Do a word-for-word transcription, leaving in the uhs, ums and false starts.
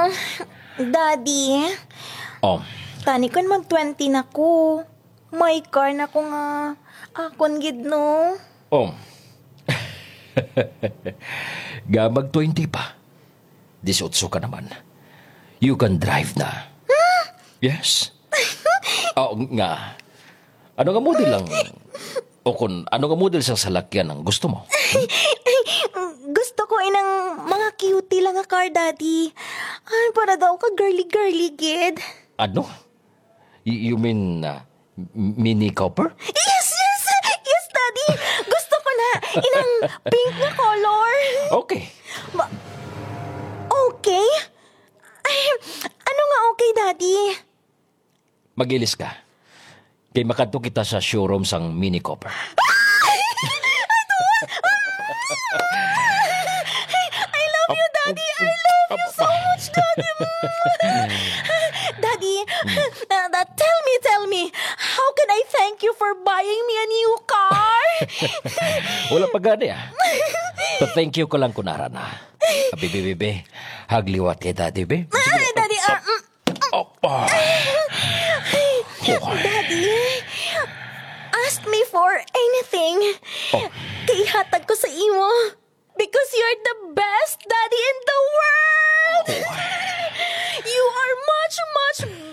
Daddy, Oh, tani kon mag-twenty na ko. May car na ko nga. Akon gid no. oh. Gamag twenty pa. Disotso ka naman. You can drive na. Yes. Oo nga. Ano nga model lang? O kung ano nga model sa salakyan ang gusto mo? Gusto ko inang mga cutie lang nga car, Daddy. Ay, para daw ka girly-girly gid. Ano? Y- you mean uh, m- Mini Cooper? Yes, yes! Yes, Daddy! Gusto ko na inang pink na color. Okay. Ba- okay? Ay, ano nga okay, Daddy? Magilis ka. Kay makadto kita sa showroom sang Mini Cooper. I love you, Daddy! I love you so much, Daddy! Daddy, uh, uh, tell me, tell me, how can I thank you for buying me a new car? Wala pa gani ah. So thank you ko lang kunara na. Bibi, bibi. Hagliwat kay daddy, be. Ay, Daddy, uh, mm, Oh, oh. Daddy, ask me for anything. Oh. Kay hatag ko sa imo. Because you're the best daddy in the world. You are much, much